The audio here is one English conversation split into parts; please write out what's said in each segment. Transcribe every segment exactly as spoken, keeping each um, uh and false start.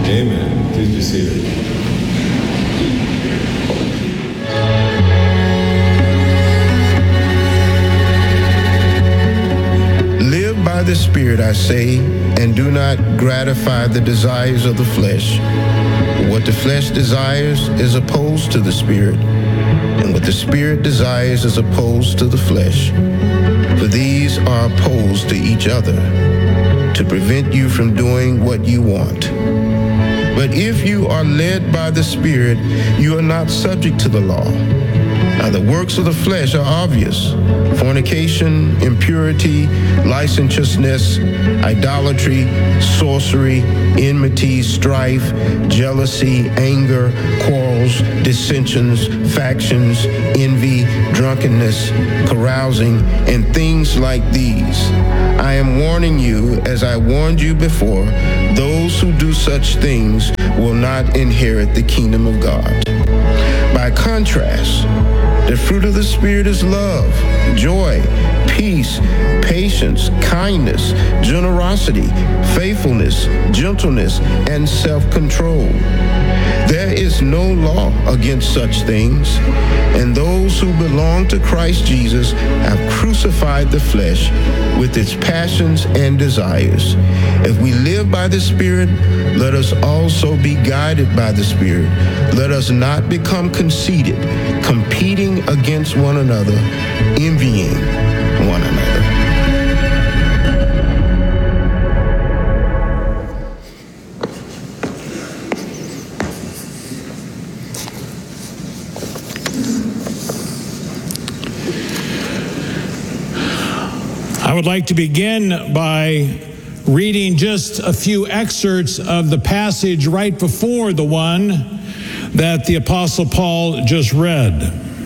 Amen. Please be seated. Live by the Spirit, I say, and do not gratify the desires of the flesh. For what the flesh desires is opposed to the Spirit, and what the Spirit desires is opposed to the flesh. For these are opposed to each other, to prevent you from doing what you want. But if you are led by the Spirit, you are not subject to the law. Now the works of the flesh are obvious: fornication, impurity, licentiousness, idolatry, sorcery, enmity, strife, jealousy, anger, quarrels, dissensions, factions, envy, drunkenness, carousing, and things like these. I am warning you, as I warned you before, those who do such things will not inherit the kingdom of God. By contrast, the fruit of the Spirit is love, joy, peace, patience, kindness, generosity, faithfulness, gentleness, and self-control. There is no law against such things, and those who belong to Christ Jesus have crucified the flesh with its passions and desires. If we live by the Spirit, let us also be guided by the Spirit. Let us not become conceited, competing against one another, envying one another. I would like to begin by reading just a few excerpts of the passage right before the one that the Apostle Paul just read.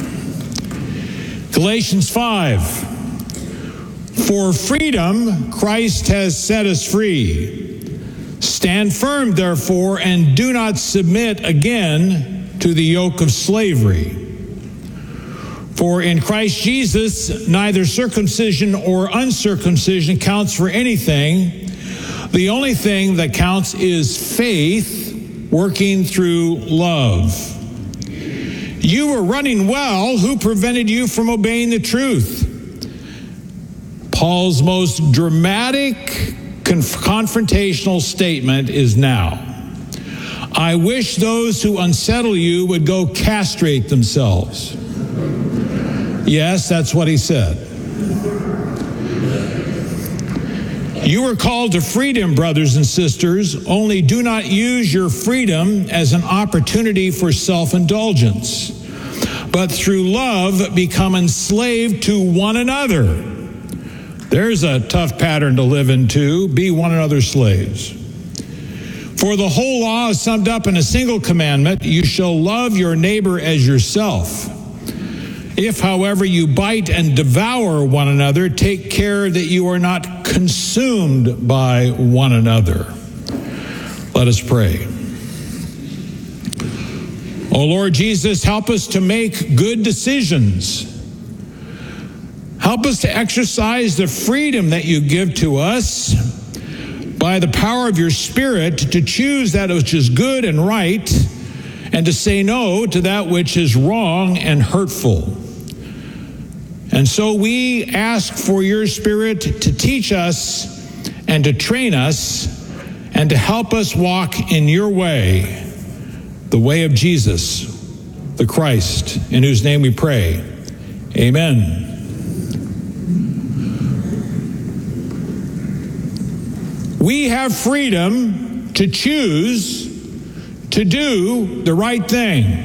Galatians five. For freedom Christ has set us free. Stand firm, therefore, and do not submit again to the yoke of slavery. For in Christ Jesus, neither circumcision or uncircumcision counts for anything. The only thing that counts is faith working through love. You were running well. Who prevented you from obeying the truth? Paul's most dramatic conf- confrontational statement is now. I wish those who unsettle you would go castrate themselves. Yes, that's what he said. You are called to freedom, brothers and sisters, only do not use your freedom as an opportunity for self-indulgence, but through love become enslaved to one another. There's a tough pattern to live into. Be one another's slaves. For the whole law is summed up in a single commandment: you shall love your neighbor as yourself. If, however, you bite and devour one another, take care that you are not consumed by one another. Let us pray. O Lord Jesus, help us to make good decisions. Help us to exercise the freedom that you give to us by the power of your Spirit to choose that which is good and right, and to say no to that which is wrong and hurtful. And so we ask for your Spirit to teach us and to train us and to help us walk in your way, the way of Jesus, the Christ, in whose name we pray. Amen. We have freedom to choose to do the right thing.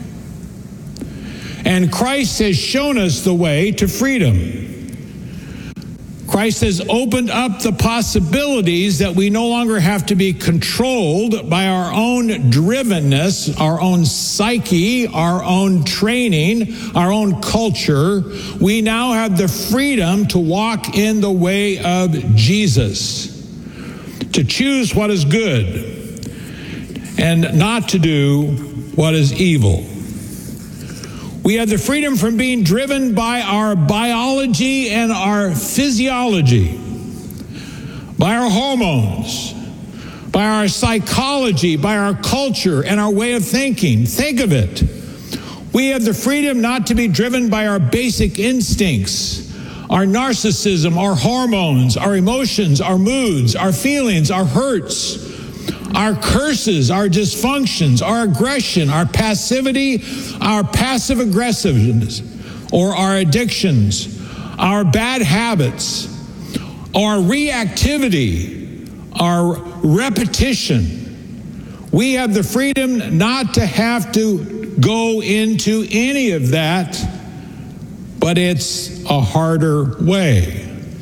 And Christ has shown us the way to freedom. Christ has opened up the possibilities that we no longer have to be controlled by our own drivenness, our own psyche, our own training, our own culture. We now have the freedom to walk in the way of Jesus, to choose what is good and not to do what is evil. We have the freedom from being driven by our biology and our physiology, by our hormones, by our psychology, by our culture, and our way of thinking. Think of it. We have the freedom not to be driven by our basic instincts, our narcissism, our hormones, our emotions, our moods, our feelings, our hurts, our curses, our dysfunctions, our aggression, our passivity, our passive aggressiveness, or our addictions, our bad habits, our reactivity, our repetition. We have the freedom not to have to go into any of that, but it's a harder way.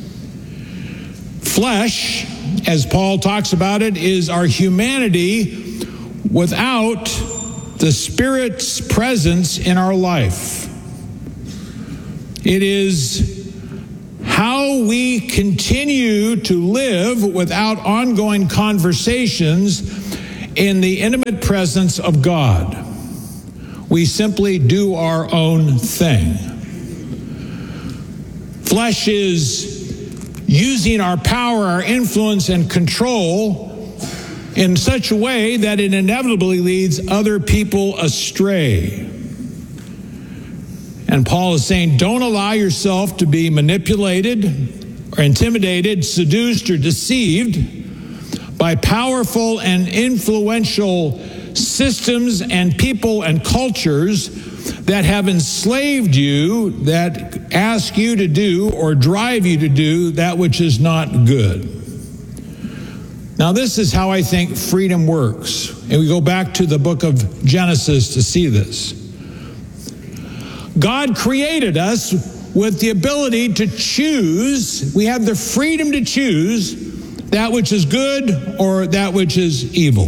Flesh, as Paul talks about it, is our humanity without the Spirit's presence in our life. It is how we continue to live without ongoing conversations in the intimate presence of God. We simply do our own thing. Flesh is using our power, our influence, and control in such a way that it inevitably leads other people astray. And Paul is saying, don't allow yourself to be manipulated or intimidated, seduced, or deceived by powerful and influential systems and people and cultures that have enslaved you, that ask you to do or drive you to do that which is not good. Now, this is how I think freedom works. And we go back to the book of Genesis to see this. God created us with the ability to choose. We have the freedom to choose that which is good or that which is evil.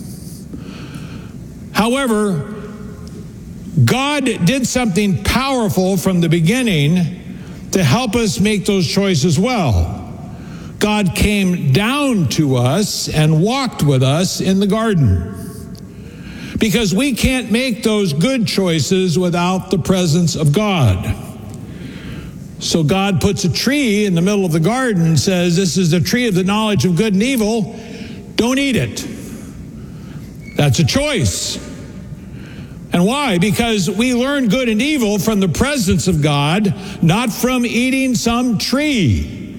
However, God did something powerful from the beginning to help us make those choices well. God came down to us and walked with us in the garden, because we can't make those good choices without the presence of God. So God puts a tree in the middle of the garden and says, this is the tree of the knowledge of good and evil. Don't eat it. That's a choice. And why? Because we learn good and evil from the presence of God, not from eating some tree,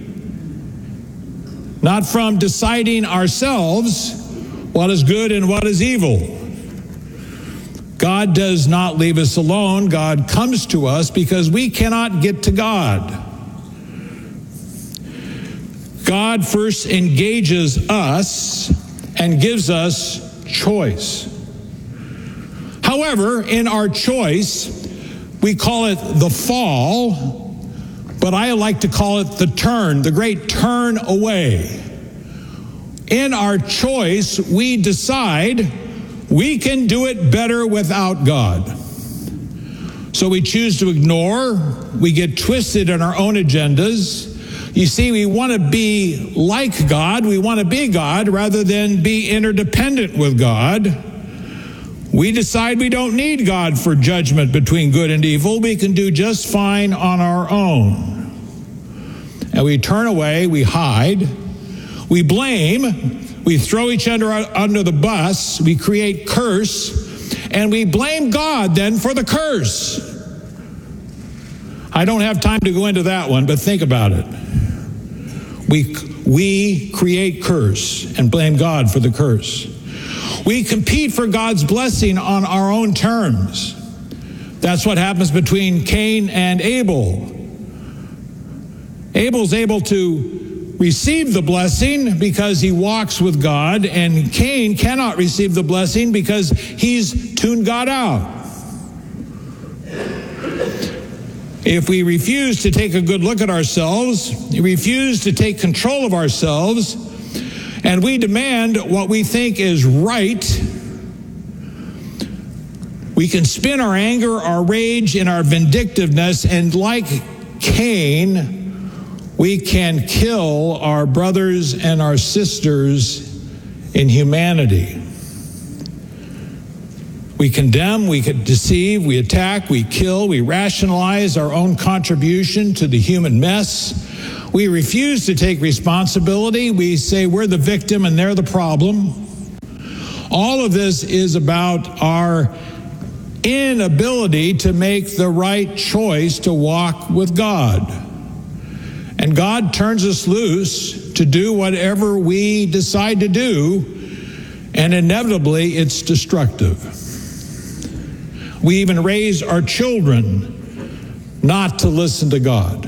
not from deciding ourselves what is good and what is evil. God does not leave us alone. God comes to us because we cannot get to God. God first engages us and gives us choice. However, in our choice, we call it the fall, but I like to call it the turn, the great turn away. In our choice, we decide we can do it better without God. So we choose to ignore, we get twisted in our own agendas. You see, we want to be like God, we want to be God rather than be interdependent with God. We decide we don't need God for judgment between good and evil. We can do just fine on our own. And we turn away, we hide, we blame, we throw each other under the bus, we create curse, and we blame God then for the curse. I don't have time to go into that one, but think about it. We, we create curse and blame God for the curse. We compete for God's blessing on our own terms. That's what happens between Cain and Abel. Abel's able to receive the blessing because he walks with God, and Cain cannot receive the blessing because he's tuned God out. If we refuse to take a good look at ourselves, refuse to take control of ourselves, and we demand what we think is right, we can spin our anger, our rage, and our vindictiveness, and like Cain, we can kill our brothers and our sisters in humanity. We condemn, we deceive, we attack, we kill, we rationalize our own contribution to the human mess. We refuse to take responsibility. We say we're the victim and they're the problem. All of this is about our inability to make the right choice to walk with God. And God turns us loose to do whatever we decide to do, and inevitably it's destructive. We even raise our children not to listen to God.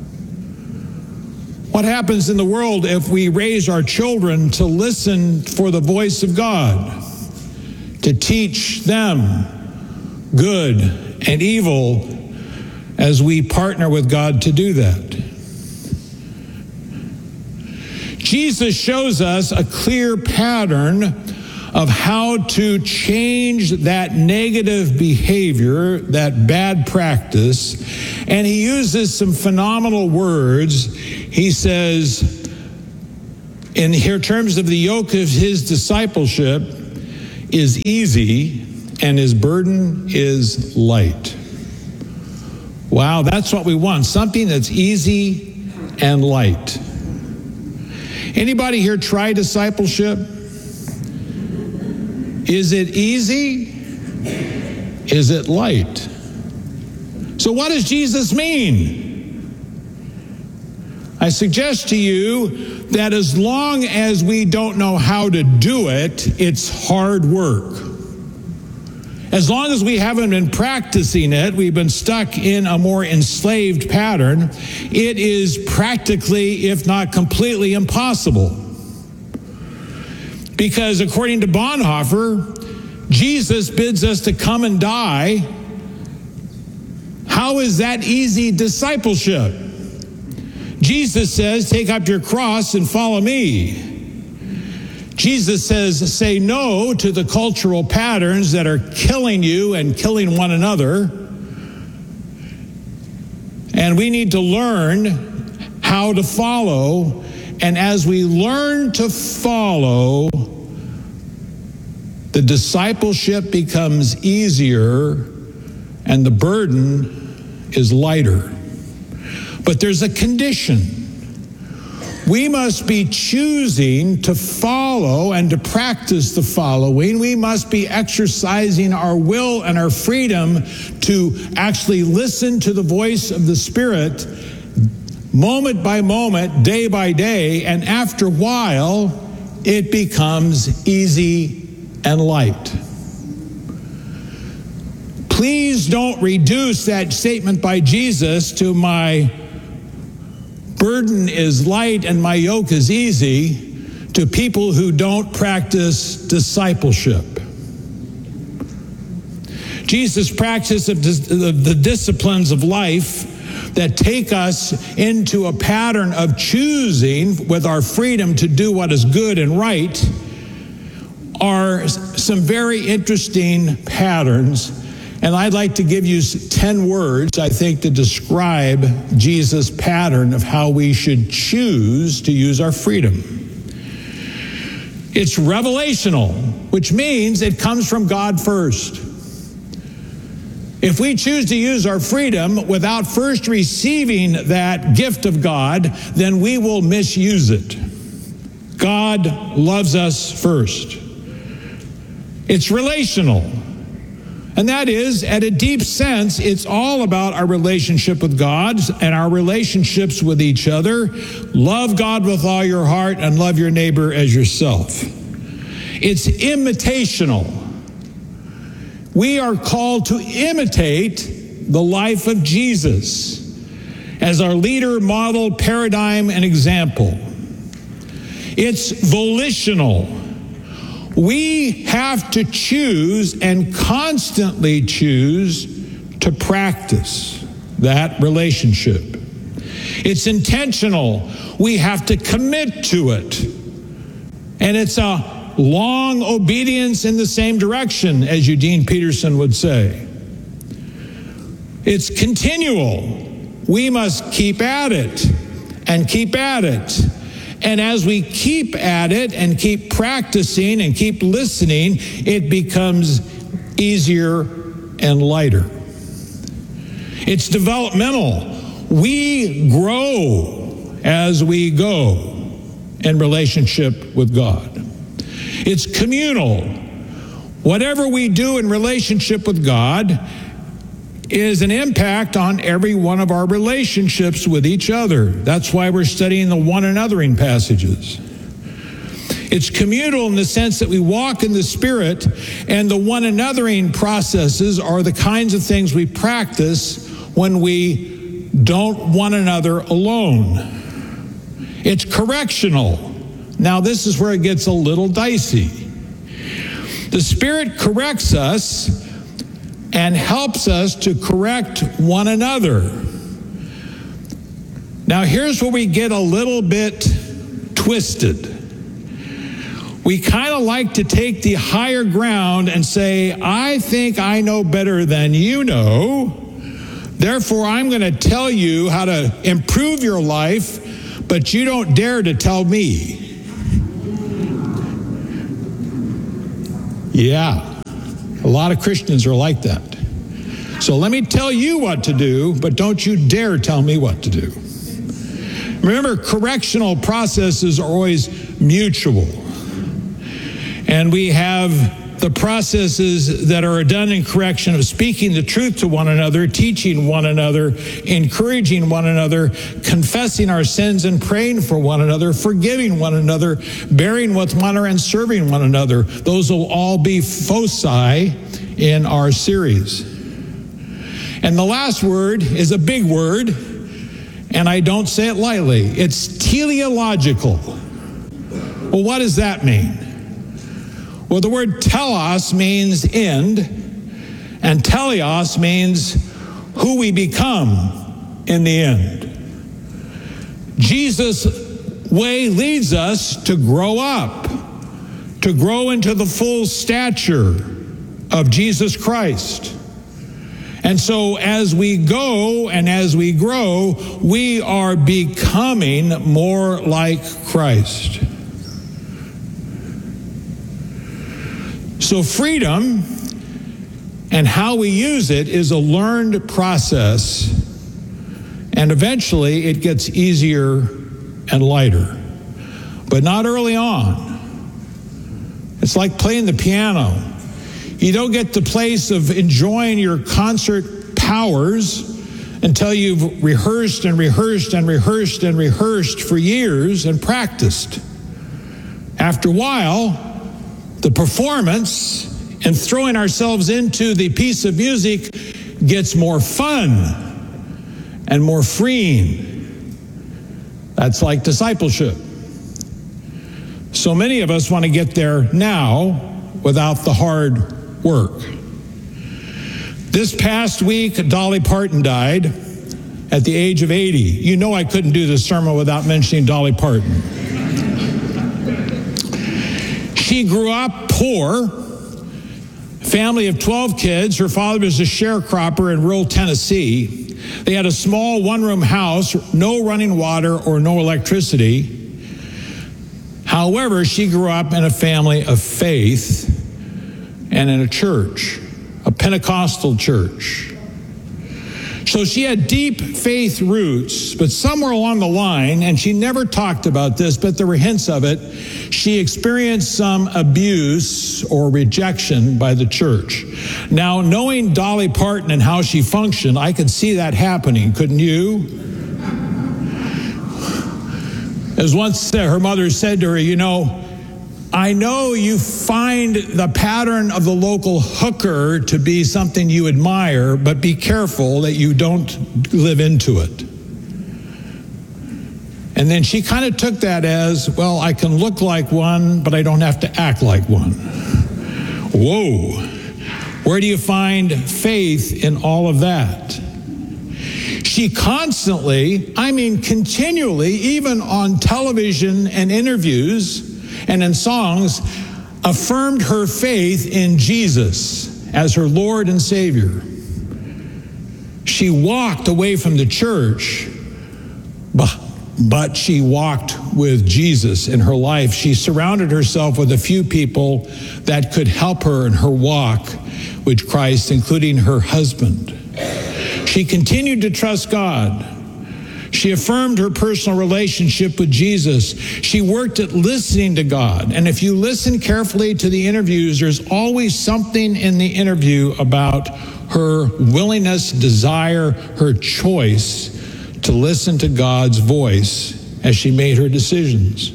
What happens in the world if we raise our children to listen for the voice of God, to teach them good and evil as we partner with God to do that? Jesus shows us a clear pattern of how to change that negative behavior, that bad practice, and he uses some phenomenal words. He says, in here terms of the yoke of his discipleship is easy and his burden is light. Wow, that's what we want, something that's easy and light. Anybody here try discipleship? Is it easy? Is it light? So what does Jesus mean? I suggest to you that as long as we don't know how to do it, it's hard work. As long as we haven't been practicing it, we've been stuck in a more enslaved pattern, it is practically, if not completely, impossible. Because according to Bonhoeffer, Jesus bids us to come and die. How is that easy discipleship? Jesus says, take up your cross and follow me. Jesus says, say no to the cultural patterns that are killing you and killing one another. And we need to learn how to follow. And as we learn to follow, the discipleship becomes easier and the burden is lighter. But there's a condition. We must be choosing to follow and to practice the following. We must be exercising our will and our freedom to actually listen to the voice of the Spirit moment by moment, day by day, and after a while, it becomes easy and light. Please don't reduce that statement by Jesus to my burden is light and my yoke is easy to people who don't practice discipleship. Jesus' practice of the disciplines of life that take us into a pattern of choosing with our freedom to do what is good and right are some very interesting patterns. And I'd like to give you ten words, I think, to describe Jesus' pattern of how we should choose to use our freedom. It's revelational, which means it comes from God first. If we choose to use our freedom without first receiving that gift of God, then we will misuse it. God loves us first. It's relational. And that is, at a deep sense, it's all about our relationship with God and our relationships with each other. Love God with all your heart and love your neighbor as yourself. It's imitational. We are called to imitate the life of Jesus as our leader, model, paradigm, and example. It's volitional. We have to choose and constantly choose to practice that relationship. It's intentional. We have to commit to it. And it's a long obedience in the same direction, as Eugene Peterson would say. It's continual. We must keep at it and keep at it. And as we keep at it and keep practicing and keep listening, it becomes easier, and lighter. It's developmental. We grow as we go in relationship with God. It's communal. Whatever we do in relationship with God is an impact on every one of our relationships with each other. That's why we're studying the one anothering passages. It's communal in the sense that we walk in the Spirit, and the one anothering processes are the kinds of things we practice when we don't one another alone. It's correctional. Now, this is where it gets a little dicey. The Spirit corrects us and helps us to correct one another. Now, here's where we get a little bit twisted. We kind of like to take the higher ground and say, I think I know better than you know. Therefore, I'm going to tell you how to improve your life, but you don't dare to tell me. Yeah, a lot of Christians are like that. So let me tell you what to do, but don't you dare tell me what to do. Remember, correctional processes are always mutual. And we have the processes that are done in correction of speaking the truth to one another, teaching one another, encouraging one another, confessing our sins and praying for one another, forgiving one another, bearing with one another, and serving one another. Those will all be foci in our series. And the last word is a big word, and I don't say it lightly. It's teleological. Well, what does that mean? Well, the word telos means end, and teleos means who we become in the end. Jesus' way leads us to grow up, to grow into the full stature of Jesus Christ. And so as we go and as we grow, we are becoming more like Christ. So freedom and how we use it is a learned process, and eventually it gets easier and lighter, but not early on. It's like playing the piano. You don't get the place of enjoying your concert powers until you've rehearsed and rehearsed and rehearsed and rehearsed for years and practiced. After a while, the performance and throwing ourselves into the piece of music gets more fun and more freeing. That's like discipleship. So many of us want to get there now without the hard work. This past week, Dolly Parton died at the age of eighty. You know I couldn't do this sermon without mentioning Dolly Parton. She grew up poor, family of twelve kids. Her father was a sharecropper in rural Tennessee. They had a small one-room house, no running water or no electricity. However, she grew up in a family of faith and in a church, a Pentecostal church. So she had deep faith roots, but somewhere along the line, and she never talked about this, but there were hints of it, she experienced some abuse or rejection by the church. Now, knowing Dolly Parton and how she functioned, I could see that happening, couldn't you? As once her mother said to her, you know, I know you find the pattern of the local hooker to be something you admire, but be careful that you don't live into it. And then she kind of took that as, well, I can look like one, but I don't have to act like one. Whoa. Where do you find faith in all of that? She constantly, I mean continually, even on television and interviews and in songs, affirmed her faith in Jesus as her Lord and Savior. She walked away from the church but she walked with Jesus in her life. She surrounded herself with a few people that could help her in her walk with Christ, including her husband. She continued to trust God. She affirmed her personal relationship with Jesus. She worked at listening to God. And if you listen carefully to the interviews, there's always something in the interview about her willingness, desire, her choice to listen to God's voice as she made her decisions.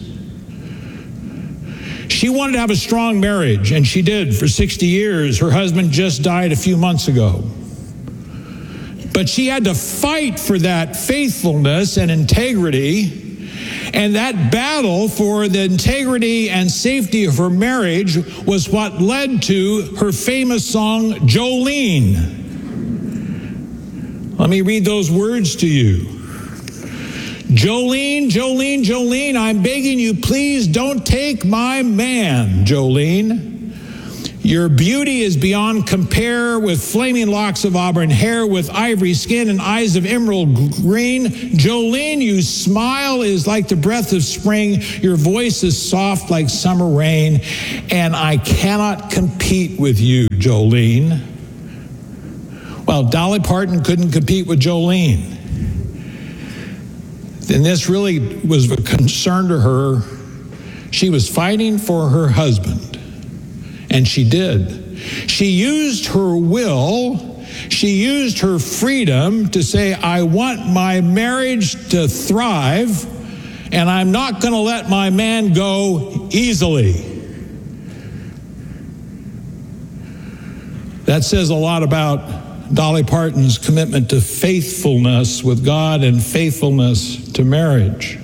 She wanted to have a strong marriage, and she did for sixty years. Her husband just died a few months ago. But she had to fight for that faithfulness and integrity, and that battle for the integrity and safety of her marriage was what led to her famous song, Jolene. Let me read those words to you. Jolene, Jolene, Jolene, I'm begging you, please don't take my man, Jolene. Your beauty is beyond compare, with flaming locks of auburn hair, with ivory skin and eyes of emerald green. Jolene, your smile is like the breath of spring. Your voice is soft like summer rain, and I cannot compete with you, Jolene. Well, Dolly Parton couldn't compete with Jolene. And this really was a concern to her. She was fighting for her husband, and she did. She used her will, she used her freedom to say, I want my marriage to thrive, and I'm not going to let my man go easily. That says a lot about Dolly Parton's commitment to faithfulness with God and faithfulness to marriage.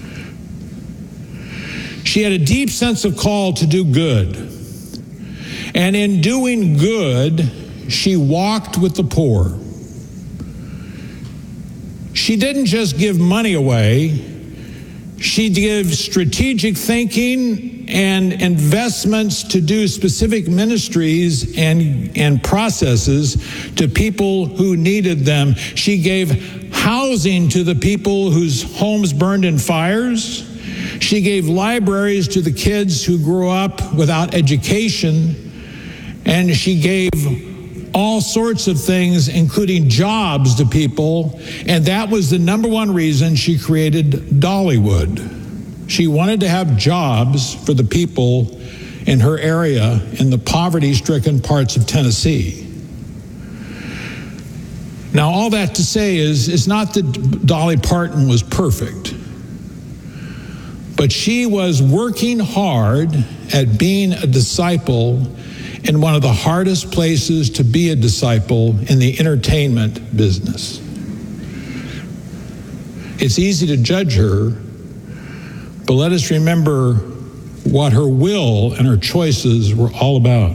She had a deep sense of call to do good. And in doing good, she walked with the poor. She didn't just give money away. She gave strategic thinking and investments to do specific ministries and, and processes to people who needed them. She gave housing to the people whose homes burned in fires. She gave libraries to the kids who grew up without education. And she gave all sorts of things, including jobs, to people. And that was the number one reason she created Dollywood. She wanted to have jobs for the people in her area in the poverty-stricken parts of Tennessee. Now, all that to say is, it's not that Dolly Parton was perfect, but she was working hard at being a disciple in one of the hardest places to be a disciple, in the entertainment business. It's easy to judge her, but let us remember what her will and her choices were all about.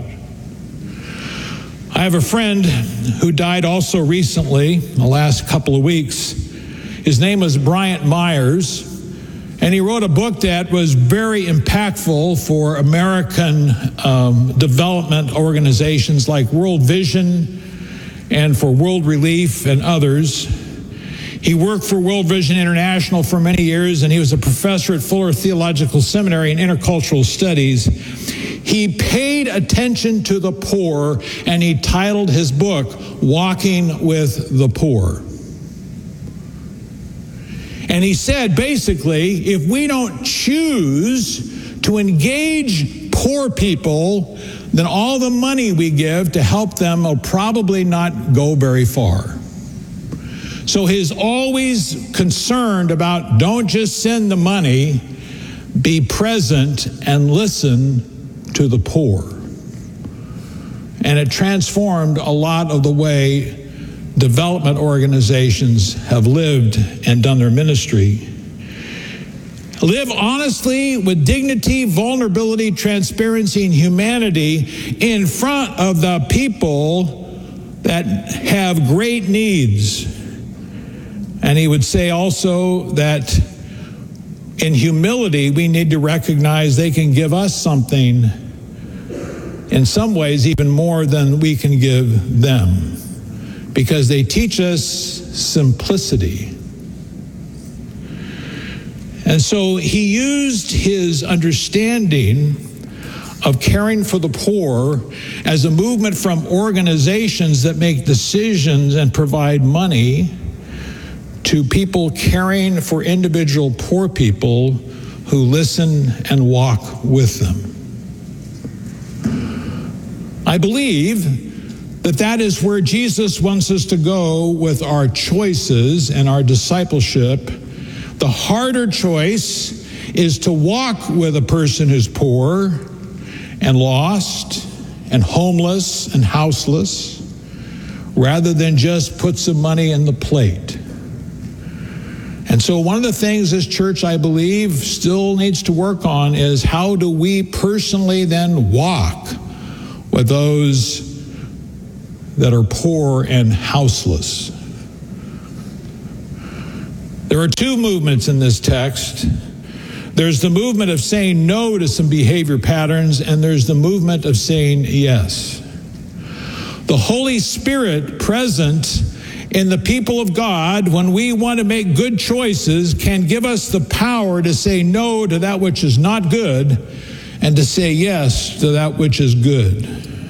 I have a friend who died also recently, in the last couple of weeks. His name was Bryant Myers, and he wrote a book that was very impactful for American um, development organizations like World Vision and for World Relief and others. He worked for World Vision International for many years, and he was a professor at Fuller Theological Seminary in Intercultural Studies. He paid attention to the poor, and he titled his book, Walking with the Poor. And he said, basically, if we don't choose to engage poor people, then all the money we give to help them will probably not go very far. So he's always concerned about, don't just send the money, be present and listen to the poor. And it transformed a lot of the way development organizations have lived and done their ministry. Live honestly with dignity, vulnerability, transparency, and humanity in front of the people that have great needs. And he would say also that in humility, we need to recognize they can give us something, in some ways even more than we can give them, because they teach us simplicity. And so he used his understanding of caring for the poor as a movement from organizations that make decisions and provide money to people caring for individual poor people who listen and walk with them. I believe that that is where Jesus wants us to go with our choices and our discipleship. The harder choice is to walk with a person who's poor and lost and homeless and houseless, rather than just put some money in the plate. And so one of the things this church, I believe, still needs to work on is how do we personally then walk with those that are poor and houseless. There are two movements in this text. There's the movement of saying no to some behavior patterns, and there's the movement of saying yes. The Holy Spirit present in the people of God, when we want to make good choices, can give us the power to say no to that which is not good and to say yes to that which is good.